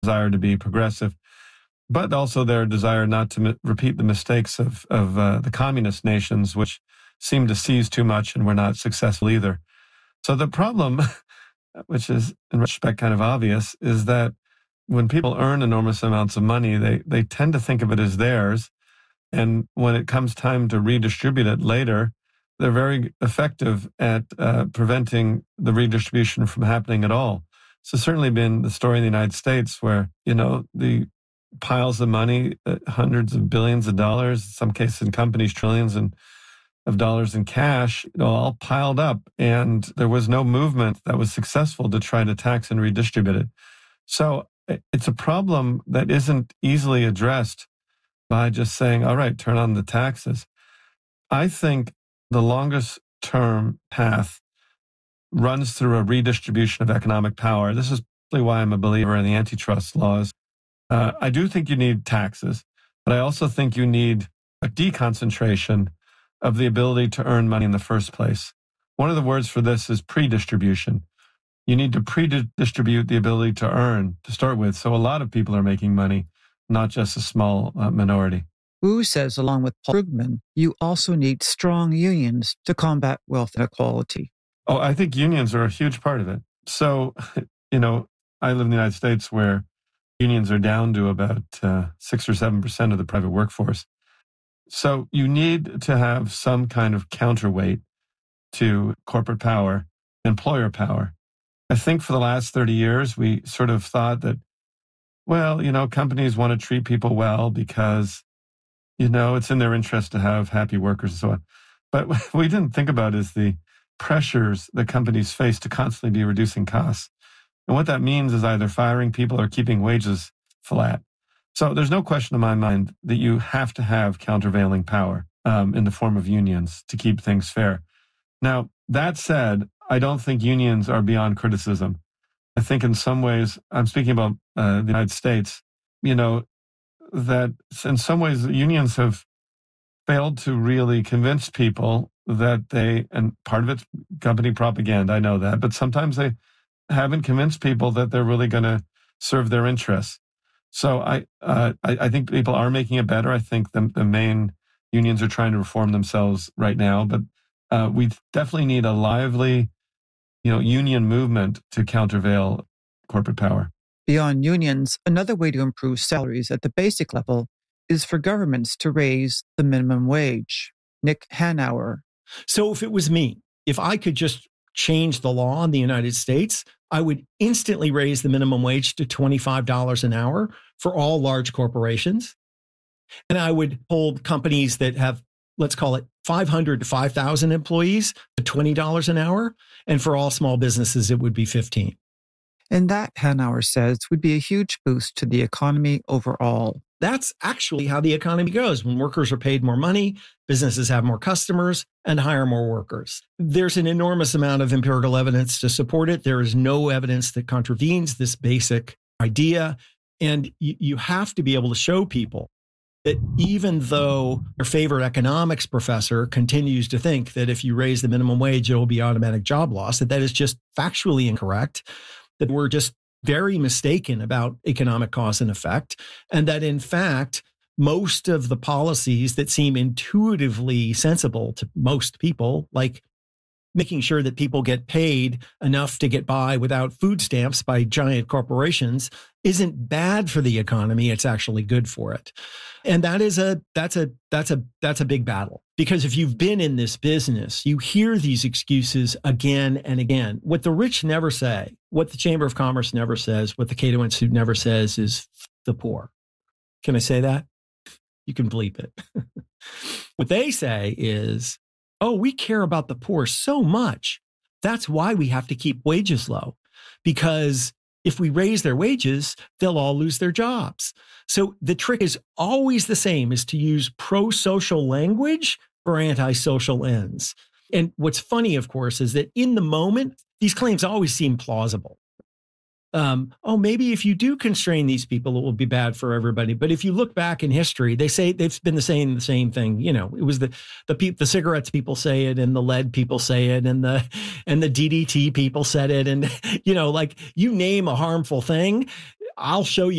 desire to be progressive, but also their desire not to repeat the mistakes of the communist nations, which seem to seize too much and were not successful either. So the problem, which is in retrospect kind of obvious, is that when people earn enormous amounts of money, they tend to think of it as theirs. And when it comes time to redistribute it later, they're very effective at preventing the redistribution from happening at all. So certainly been the story in the United States where, the piles of money, hundreds of billions of dollars, in some cases in companies, trillions of dollars in cash, all piled up. And there was no movement that was successful to try to tax and redistribute it. So it's a problem that isn't easily addressed by just saying, all right, turn on the taxes. I think the longest term path runs through a redistribution of economic power. This is probably why I'm a believer in the antitrust laws. I do think you need taxes, but I also think you need a deconcentration of the ability to earn money in the first place. One of the words for this is pre-distribution. You need to pre-distribute the ability to earn to start with. So a lot of people are making money, not just a small minority. Wu says, along with Paul Krugman, you also need strong unions to combat wealth inequality. Oh, I think unions are a huge part of it. So, I live in the United States where unions are down to about 6 or 7% of the private workforce. So you need to have some kind of counterweight to corporate power, employer power. I think for the last 30 years, we sort of thought that, companies want to treat people well because, it's in their interest to have happy workers and so on. But what we didn't think about is the pressures that companies face to constantly be reducing costs. And what that means is either firing people or keeping wages flat. So there's no question in my mind that you have to have countervailing power in the form of unions to keep things fair. Now, that said, I don't think unions are beyond criticism. I think in some ways, I'm speaking about the United States, that in some ways unions have failed to really convince people that and part of it's company propaganda, I know that, but sometimes they haven't convinced people that they're really going to serve their interests. So I think people are making it better. I think the main unions are trying to reform themselves right now, but we definitely need a lively, union movement to countervail corporate power. Beyond unions, another way to improve salaries at the basic level is for governments to raise the minimum wage. Nick Hanauer. So if it was me, if I could just change the law in the United States, I would instantly raise the minimum wage to $25 an hour for all large corporations. And I would hold companies that have, let's call it 500 to 5,000 employees to $20 an hour. And for all small businesses, it would be $15. And that, Hanauer says, would be a huge boost to the economy overall. That's actually how the economy goes. When workers are paid more money, businesses have more customers and hire more workers. There's an enormous amount of empirical evidence to support it. There is no evidence that contravenes this basic idea. And you have to be able to show people that even though your favorite economics professor continues to think that if you raise the minimum wage, it will be automatic job loss, that is just factually incorrect, that we're just very mistaken about economic cause and effect, and that in fact, most of the policies that seem intuitively sensible to most people, like making sure that people get paid enough to get by without food stamps by giant corporations, isn't bad for the economy. It's actually good for it. And that's a big battle, because if you've been in this business, you hear these excuses again and again. What the rich never say, what the Chamber of Commerce never says, what the Cato Institute never says is the poor. Can I say that? You can bleep it. What they say is, oh, we care about the poor so much. That's why we have to keep wages low, because if we raise their wages, they'll all lose their jobs. So the trick is always the same, is to use pro-social language for anti-social ends. And what's funny, of course, is that in the moment, these claims always seem plausible. Maybe if you do constrain these people, it will be bad for everybody. But if you look back in history, they say they've been saying the same thing. It was the cigarettes people say it, and the lead people say it, and the DDT people said it. And, you name a harmful thing. I'll show you